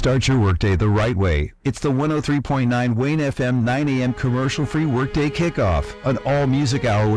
Start your workday the right way. It's the 103.9 Wayne FM 9 a.m. commercial-free Workday Kickoff, an all-music hour with